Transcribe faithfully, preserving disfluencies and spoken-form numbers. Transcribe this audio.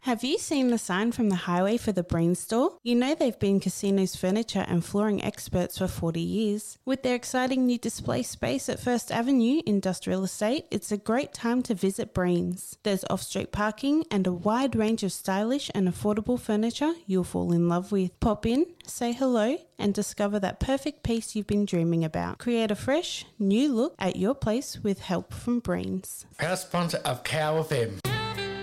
Have you seen the sign from the highway for the Breen store? You know they've been Casino's furniture and flooring experts for forty years. With their exciting new display space at First Avenue Industrial Estate, it's a great time to visit Breen's. There's off-street parking and a wide range of stylish and affordable furniture you'll fall in love with. Pop in, say hello, and discover that perfect piece you've been dreaming about. Create a fresh, new look at your place with help from Breen's. Proud sponsor of Cow F M.